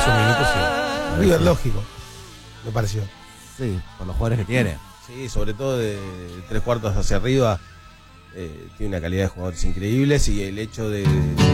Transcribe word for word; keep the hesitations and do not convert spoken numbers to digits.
esos minutos, sí. River, lógico, me pareció. Sí, por los jugadores que tiene. Sí, sobre todo de tres cuartos hacia arriba, eh, tiene una calidad de jugadores increíbles y el hecho de...